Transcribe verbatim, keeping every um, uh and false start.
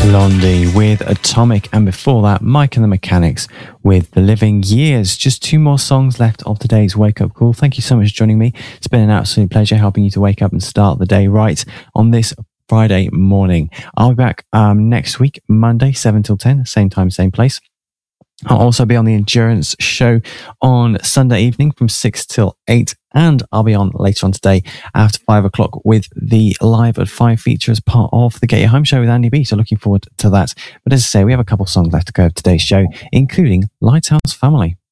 Blondie with Atomic, and before that, Mike and the Mechanics with The Living Years. Just two more songs left of today's Wake Up Call. Thank you so much for joining me. It's been an absolute pleasure helping you to wake up and start the day right on this Friday morning. I'll be back um, next week, Monday, seven till ten, same time, same place. I'll also be on the Endurance Show on Sunday evening from six till eight, and I'll be on later on today after five o'clock with the Live at five feature as part of the Get Your Home Show with Andy B. So looking forward to that. But as I say, we have a couple songs left to go of today's show, including Lighthouse Family.